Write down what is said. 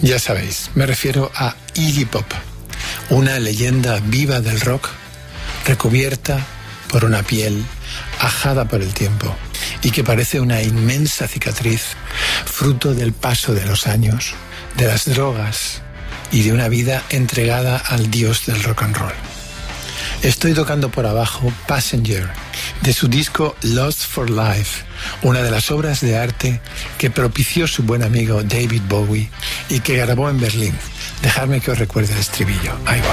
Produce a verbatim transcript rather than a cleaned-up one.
Ya sabéis, me refiero a Iggy Pop, una leyenda viva del rock, recubierta por una piel ajada por el tiempo y que parece una inmensa cicatriz, fruto del paso de los años, de las drogas y de una vida entregada al dios del rock and roll. Estoy tocando por abajo Passenger, de su disco Lost for Life, una de las obras de arte que propició su buen amigo David Bowie y que grabó en Berlín. Dejadme que os recuerde el estribillo. Ahí va.